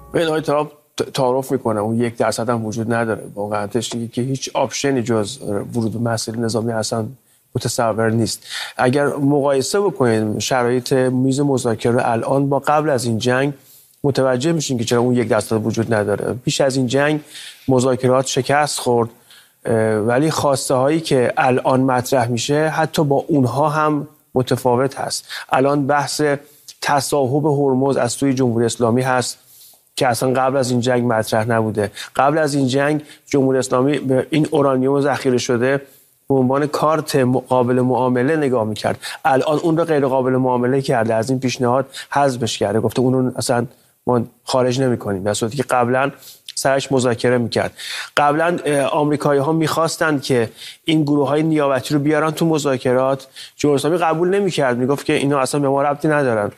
این آقای ترامپ تعارف میکنه اون 1% هم وجود نداره. واقعیتش اینه که هیچ آپشنی جز ورود به مسیر نظامی اصلا متصور نیست. اگر مقایسه بکنید شرایط میز مذاکره الان با قبل از این جنگ، متوجه میشین که چرا اون 1% وجود نداره. پیش از این جنگ مذاکرات شکست خورد، ولی خواسته هایی که الان مطرح میشه حتی با اونها هم متفاوت هست. الان بحث تصاحب هرمز از سوی جمهوری اسلامی هست که اصلا قبل از این جنگ مطرح نبوده. قبل از این جنگ جمهوری اسلامی به این اورانیوم ذخیره شده به عنوان کارت قابل معامله نگاه میکرد. الان اون رو غیر قابل معامله کرده، از این پیشنهاد حذفش کرده، گفته اون رو اصلا ما خارج نمی‌کنیم، در صورتی که قبلا سرش مذاکره میکرد. قبلا آمریکایی‌ها می‌خواستند که این گروه‌های نیابتی رو بیارن تو مذاکرات، جمهوری اسلامی قبول نمی‌کرد، میگفت که اینا اصلا به ما ربطی ندارن.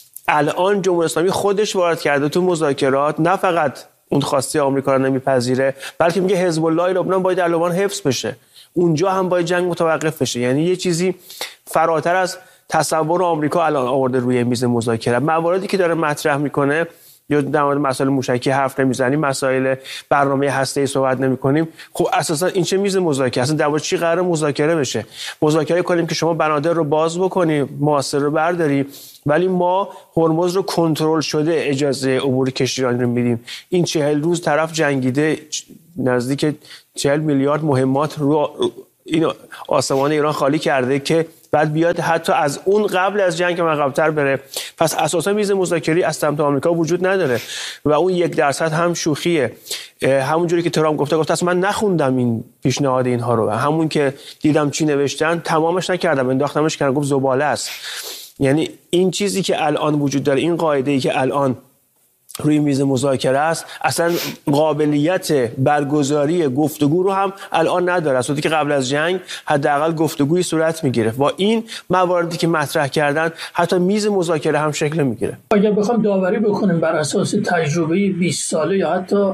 الان جمهوری اسلامی خودش وارد کرده تو مذاکرات، نه فقط اون خواسته آمریکا رو نمیپذیره، بلکه میگه حزب الله لبنان باید در لبنان حفظ بشه، اونجا هم باید جنگ متوقف بشه. یعنی یه چیزی فراتر از تصور آمریکا الان آورده روی میز مذاکره. مواردی که داره مطرح میکنه، یا در مورد مسائل موشکی حرف نمیزنیم، مسائل برنامه هسته‌ای صحبت نمی‌کنیم، خب اساسا این چه میز مذاکره؟ اصلا در مورد چی قراره مذاکره بشه؟ مذاکره کنیم که شما بنادر رو باز بکنی، محاصره رو برداری، ولی ما هرمز رو کنترل شده اجازه عبور کشتیرانی رو میدیم. این 40 روز طرف جنگیده، نزدیک 40 میلیارد مهمات رو این آسمان ایران خالی کرده که بعد بیاد حتی از اون قبل از جنگ هم عقب‌تر بره. پس اساسا میز مذاکره از سمت آمریکا وجود نداره و اون 1% هم شوخیه. همونجوری که ترامپ گفته اصلا من نخوندم این پیشنهاد اینها رو، همون که دیدم چی نوشتن تمامش نکردم، انداختمش کنار، گفت زباله است. یعنی این چیزی که الان وجود داره، این قاعده‌ای که الان روی میز مذاکره است، اصلا قابلیت برگزاری گفتگو رو هم الان نداره، اصلا که قبل از جنگ حداقل گفتگوی صورت میگیره. با این مواردی که مطرح کردن حتی میز مذاکره هم شکل میگیره. اگر بخوام داوری بکنیم بر اساس تجربه 20 ساله یا حتی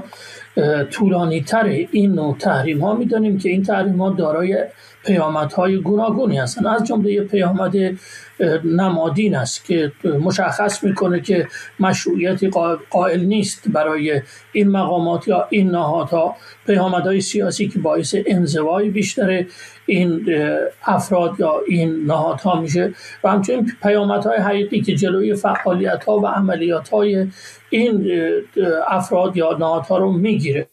طولانی تر این نوع تحریم ها، میدونیم که این تحریم ها دارای پیامدهای گوناگونی هستند. از جمله پیامد نمادین است که مشخص میکنه که مشروعیتی قائل نیست برای این مقامات یا این نهادها، پیامدهای سیاسی که باعث انزوای بیشتر این افراد یا این نهادها میشه و همچنین پیامدهای حقیقی که جلوی فعالیت‌ها و عملیات‌های این افراد یا نهادها رو میگیره.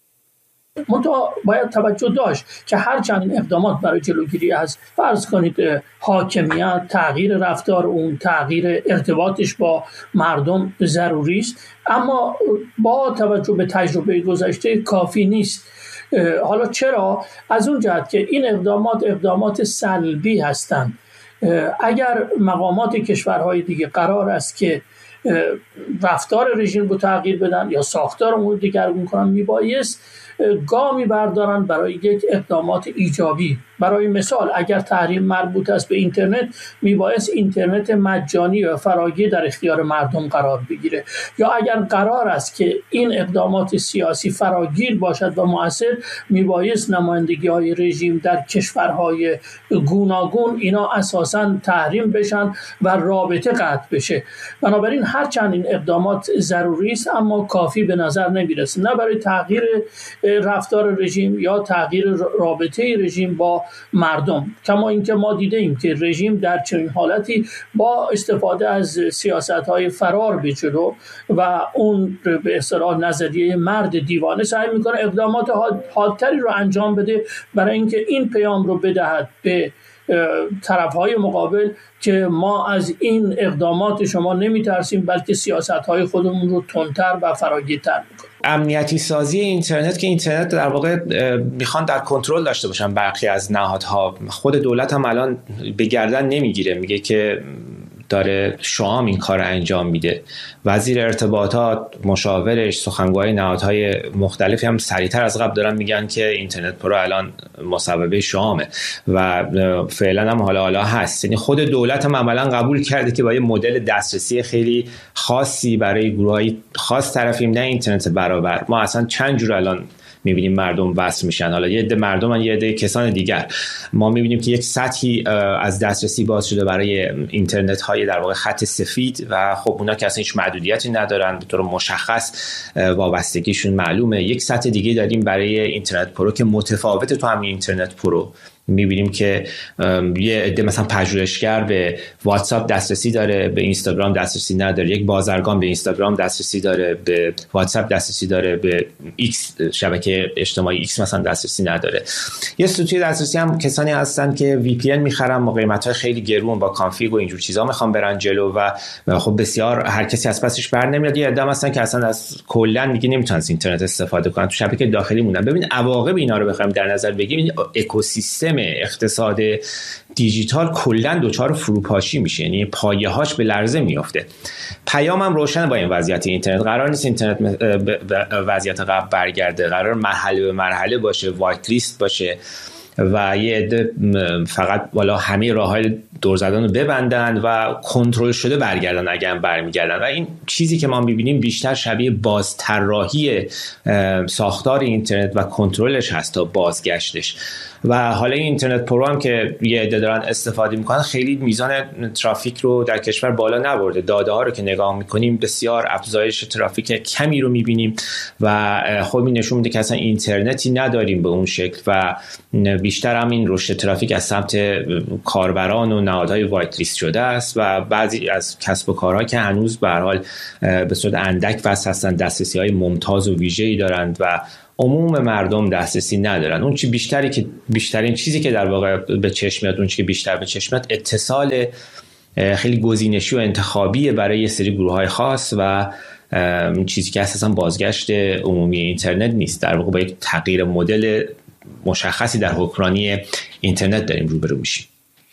منتها باید توجه داشت که هرچند این اقدامات برای جلوگیری از فرض کنید حاکمیت، تغییر رفتار اون، تغییر ارتباطش با مردم ضروری است، اما با توجه به تجربه گذشته کافی نیست. حالا چرا؟ از اون جهت که این اقدامات سلبی هستند. اگر مقامات کشورهای دیگه قرار است که رفتار رژیم رو تغییر بدن یا ساختار امور دیگرگون کنن، میبایست گامی بردارن برای یک اقدامات ایجابی. برای مثال اگر تحریم مربوط است به اینترنت، میبایست اینترنت مجانی و فراگیر در اختیار مردم قرار بگیره. یا اگر قرار است که این اقدامات سیاسی فراگیر باشد و مؤثر، میبایست نمایندگی‌های رژیم در کشورهای گوناگون اینا اساساً تحریم بشن و رابطه قطع بشه. بنابراین هرچند این اقدامات ضروری است اما کافی به نظر نمیرسه، نه برای تغییر رفتار رژیم یا تغییر رابطه رژیم با مردم. کما اینکه ما دیده ایم که رژیم در چنین حالتی با استفاده از سیاست‌های فرار به جلو و اون به اصطلاح نظریه مرد دیوانه سعی میکنه اقدامات حادتری رو انجام بده برای اینکه این پیام رو بدهد به طرف‌های مقابل که ما از این اقدامات شما نمی‌ترسیم، بلکه سیاست‌های خودمون رو تندتر و فراگیرتر می‌کنیم. امنیتی سازی اینترنت که اینترنت در واقع میخوان در کنترل داشته باشن برخی از نهادها. خود دولت هم الان به گردن نمیگیره، میگه که داره شام این کار انجام میده. وزیر ارتباطات، مشاورش، سخنگوهای نهادهای مختلفی هم سریعتر از قبل دارن میگن که اینترنت پرو الان مصوبه شامه و فعلا هم حالا هست. یعنی خود دولت هم عملا قبول کرده که با یه مدل دسترسی خیلی خاصی برای گروه‌های خاص طرفیم، نه اینترنت برابر. ما اصلا چند جور الان میبینیم مردم وصل میشن. حالا یه عده مردم یه عده کسان دیگر، ما میبینیم که یک سطحی از دسترسی باز شده برای اینترنت های در واقع خط سفید و خب اونا که اصلا هیچ محدودیتی ندارن، به طور مشخص وابستگیشون معلومه. یک سطح دیگه داریم برای اینترنت پرو که متفاوته. تو همین اینترنت پرو میبینیم که یه عده مثلا پژوهشگر به واتساپ دسترسی داره، به اینستاگرام دسترسی نداره. یک بازرگان به اینستاگرام دسترسی داره، به واتساپ دسترسی داره، به ایکس، شبکه اجتماعی ایکس مثلا دسترسی نداره. یه سطوح دسترسی هم کسانی هستن که وی پی ان میخرن با قیمت‌های خیلی گرون، با کانفیگ و اینجور چیزا میخوان برن جلو و خب بسیار هر کسی از پسش بر نمیاد. یه عده مثلا که اصلا از کلا میگه نمیتونن از اینترنت استفاده کنن، تو شبکه داخلی موندن. ببین عواقب اینا رو بخوایم در نظر بگیریم، این اکوسیستم اقتصاد دیجیتال کلا دچار فروپاشی میشه، یعنی پایه‌هاش به لرزه میفته. پیامم روشن با این وضعیت اینترنت. قرار نیست اینترنت به وضعیت قبل برگرده، قرار مرحله به مرحله باشه، وایت لیست باشه و یه عده فقط والا همه راه‌های دور زدن رو ببندن و کنترل شده برگردن اگه هم برمیگردن. و این چیزی که ما می‌بینیم بیشتر شبیه بازطراحی ساختار اینترنت و کنترلش هست تا بازگشتش. و حالا این اینترنت پرو هم که یه عده دارن استفاده میکنن خیلی میزان ترافیک رو در کشور بالا نبرده. داده ها رو که نگاه میکنیم بسیار افزایش ترافیک کمی رو میبینیم و خب این نشون میده که اصلا اینترنتی نداریم به اون شکل و بیشتر هم این رشد ترافیک از سمت کاربران و نهادهای وایت لیست شده است و بعضی از کسب و کارها که هنوز به هر حال به صورت اندک واسه هستن، دسترسی‌های ممتاز و ویژه‌ای دارند و عموم مردم دسترسی ندارن. اون چی بیشترین چیزی که در واقع به چشم میاد، اون چی که بیشتر به چشم میاد اتصال خیلی گزینشی و انتخابی برای یه سری گروه‌های خاص و چیزی که اساساً بازگشت عمومی اینترنت نیست. در واقع با یک تغییر مدل مشخصی در حکمرانی اینترنت داریم روبرو میشیم.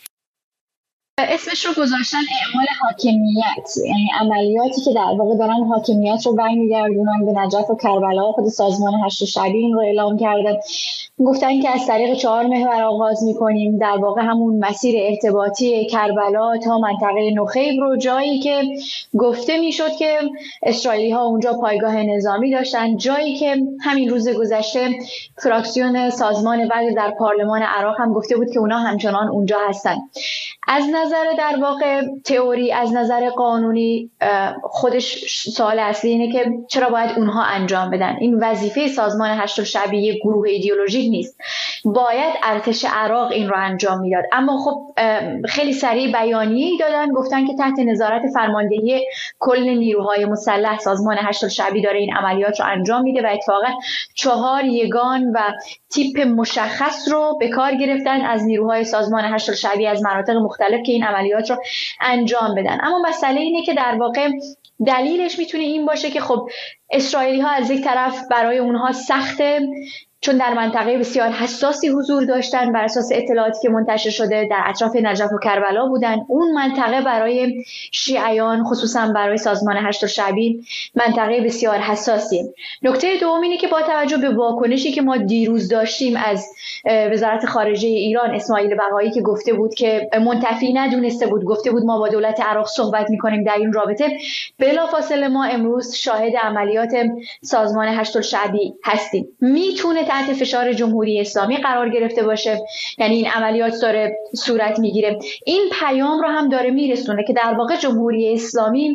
اسمش رو گذاشتن اعمال حاکمیت، یعنی عملیاتی که در واقع دارن حاکمیت رو برمیگردونن به نجف و کربلا. خود سازمان هشت شبی این رو اعلام کرده، گفتن که از طریق 4 محور آغاز می‌کنیم، در واقع همون مسیر ارتباطی کربلا تا منطقه نخیب رو، جایی که گفته میشد که اسرائیلی‌ها اونجا پایگاه نظامی داشتن، جایی که همین روز گذشته فراکسیون سازمان وقت در پارلمان عراق هم گفته بود که اونا همچنان اونجا هستن. از نظر در واقع تئوری، از نظر قانونی، خودش سوال اصلی اینه که چرا باید اونها انجام بدن؟ این وظیفه سازمان هشت شبی یک گروه ایدئولوژیک نیست، باید ارتش عراق این رو انجام میداد. اما خب خیلی سریع بیانیه‌ای دادن، گفتن که تحت نظارت فرماندهی کل نیروهای مسلح سازمان هشت شبی داره این عملیات رو انجام میده و اتفاقا 4 یگان و تیپ مشخص رو به کار گرفتن از نیروهای سازمان هشت شبی از مناطق مختلف که این عملیات رو انجام بدن. اما مسئله اینه که در واقع دلیلش میتونه این باشه که خب اسرائیلی ها از یک طرف برای اونها سخته، چون در منطقه بسیار حساسی حضور داشتن، بر اساس اطلاعاتی که منتشر شده در اطراف نجف و کربلا بودن. اون منطقه برای شیعیان، خصوصا برای سازمان هشت شعبی، منطقه بسیار حساسیه. نکته دوم اینه که با توجه به واکنشی که ما دیروز داشتیم از وزارت خارجه ایران، اسماعیل بقایی که گفته بود که منتفی ندونسته بود، گفته بود ما با دولت عراق صحبت می‌کنیم در این رابطه، بلافاصله ما امروز شاهد عملیات سازمان هشت شعبی هستیم. میتونه تحت فشار جمهوری اسلامی قرار گرفته باشه، یعنی این عملیات داره صورت میگیره. این پیام رو هم داره میرسونه که در واقع جمهوری اسلامی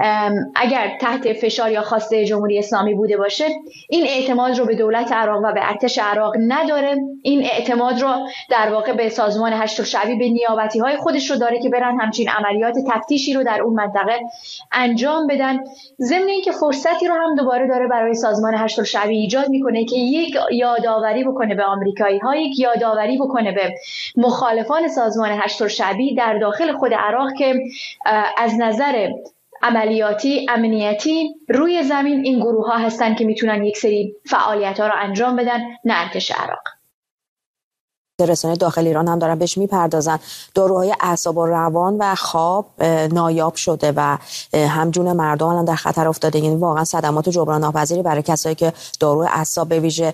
اگر تحت فشار یا خواسته جمهوری اسلامی بوده باشه، این اعتماد رو به دولت عراق و به ارتش عراق نداره. این اعتماد رو در واقع به سازمان هشت شعبی، به نیابتی های خودش رو داره که برن همچین عملیات تفتیشی رو در اون منطقه انجام بدن. ضمن اینکه فرصتی رو هم دوباره داره برای سازمان هشت شعبی ایجاد میکنه که یک یادآوری بکنه به آمریکایی‌ها، یک یادآوری بکنه به مخالفان سازمان هشت شعبی در داخل خود عراق که از نظر عملیاتی، امنیتی، روی زمین این گروه‌ها هستن که میتونن یک سری فعالیت‌ها رو انجام بدن، نه ارتش عراق. رسانه داخل ایران هم دارن بهش میپردازن. داروهای اعصاب و روان و خواب نایاب شده و هم جون مردم الان در خطر افتاده. یعنی واقعا صدمات جبران ناپذیری برای کسایی که داروی اعصاب به ویژه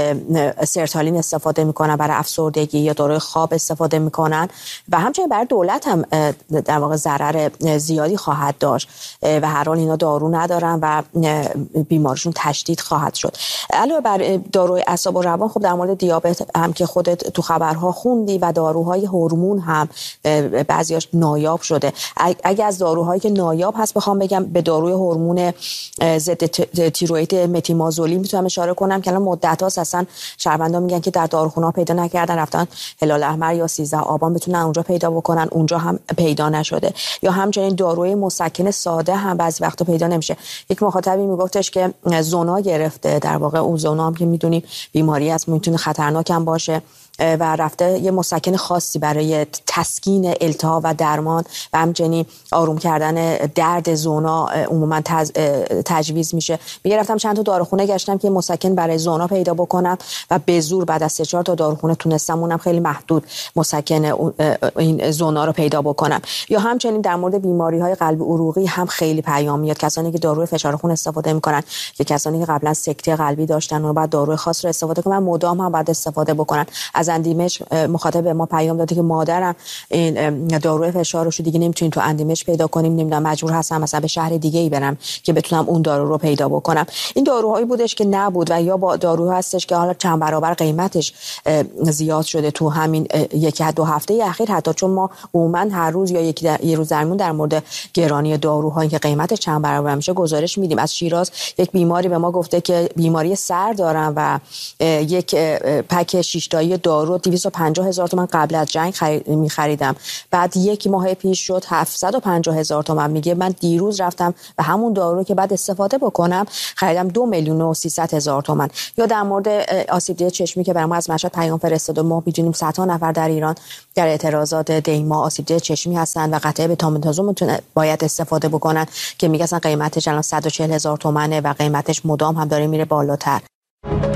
سرتالین استفاده میکنن برای افسردگی یا داروی خواب استفاده میکنن و همچنین برای دولت هم در واقع ضرر زیادی خواهد داشت و هر حال اینا دارو ندارن و بیماریشون تشدید خواهد شد. علاوه بر داروی اعصاب و روان، خب در مورد دیابت هم که خودت تو خبرها خوندی و داروهای هورمون هم بعضیاش نایاب شده. اگه از داروهایی که نایاب هست بخوام بگم، به داروی هورمون ضد تیروئید متیمازولین میتونم اشاره کنم که الان مدت‌هاست اصلا شهروندان میگن که در داروخونه‌ها پیدا نکردن، رفتن هلال احمر یا 13 آبان بتونن اونجا پیدا بکنن، اونجا هم پیدا نشده. یا همچنین داروی مسکن ساده هم بعضی وقتا پیدا نمیشه. یک مخاطبی میگفتش که زونا گرفته، در واقع اون زونا هم که میدونیم بیماری است، میتونه خطرناک هم باشه و رفته یه مسکن خاصی برای تسکین التهاب و درمان و همچنین آروم کردن درد زونا عموما تجویز میشه. میگه رفتم چند تا داروخونه گشتم که مسکن برای زونا پیدا بکنم و به زور بعد از 3-4 تا داروخونه تونستم، اونم خیلی محدود، مسکن این زونا رو پیدا بکنم. یا همچنین در مورد بیماری‌های قلبی عروقی هم خیلی پیام میاد. کسانی که داروی فشار خون استفاده میکنن یا کسانی که قبلا سکته قلبی داشتن و بعد داروی خاص رو استفاده کنن، مدام هم بعد استفاده بکنن. از اندیمش مخاطب به ما پیام داده که مادرم این داروی فشارشو دیگه نمیتونیم تو اندیمش پیدا کنیم، نمیدونم مجبور هستم مثلا به شهر دیگه ای برم که بتونم اون دارو رو پیدا بکنم. این داروهایی بودش که نبود و یا با داروها هستش که حالا چند برابر قیمتش زیاد شده تو همین 1-2 هفته اخیر حتی، چون ما عموما هر روز یا یه روز درمون در مورد گرانی داروهایی که قیمتش چند برابر میشه گزارش میدیم. از شیراز یک بیماری به ما گفته که بیماری سر دارن و یک پک 6 تایی دارو 250,000 تومان قبل از جنگ می‌خریدم، بعد یک ماه پیش شد 750,000 تومان. میگه من دیروز رفتم و همون دارو که بعد استفاده بکنم خریدم 2,300,000 تومان. یا در مورد آسیب چشمی که برام از مشهد پیام فرستاده، ما می‌دونیم صدها نفر در ایران در اعتراضات دیما آسیب چشمی هستن و قطعه بتامتازون باید استفاده بکنن که میگه اصلا قیمتش الان 140,000 تومانه و قیمتش مدام هم داره میره بالاتر.